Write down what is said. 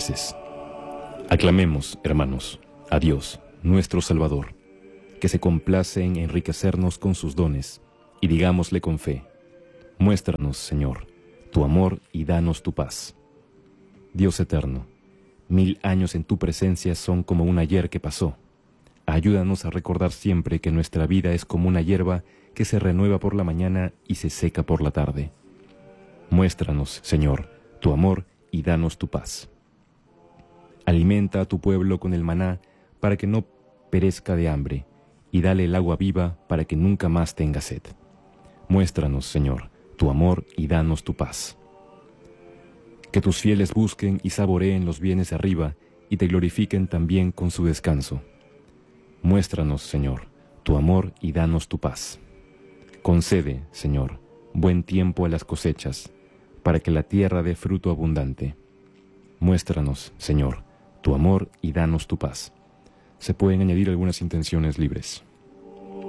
Preces. Aclamemos, hermanos, a Dios, nuestro Salvador, que se complace en enriquecernos con sus dones, y digámosle con fe: muéstranos, Señor, tu amor y danos tu paz. Dios eterno, 1000 años en tu presencia son como un ayer que pasó. Ayúdanos a recordar siempre que nuestra vida es como una hierba que se renueva por la mañana y se seca por la tarde. Muéstranos, Señor, tu amor y danos tu paz. Alimenta a tu pueblo con el maná para que no perezca de hambre, y dale el agua viva para que nunca más tenga sed. Muéstranos, Señor, tu amor y danos tu paz. Que tus fieles busquen y saboreen los bienes de arriba y te glorifiquen también con su descanso. Muéstranos, Señor, tu amor y danos tu paz. Concede, Señor, buen tiempo a las cosechas, para que la tierra dé fruto abundante. Muéstranos, Señor, tu amor y danos tu paz. Se pueden añadir algunas intenciones libres.